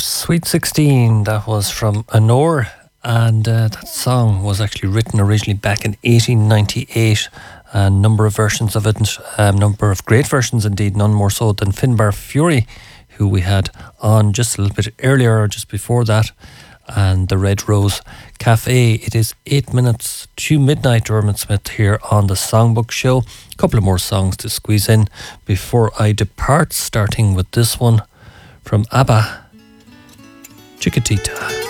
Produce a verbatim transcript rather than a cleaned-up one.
Sweet sixteen, that was from Honor, and uh, that song was actually written originally back in eighteen ninety-eight. A number of versions of it, a number of great versions indeed, none more so than Finbar Fury, who we had on just a little bit earlier, or just before that, and the Red Rose Cafe. It is eight minutes to midnight. Dermot Smith here on the Songbook Show. A couple of more songs to squeeze in before I depart, starting with this one from ABBA, Chiquitita.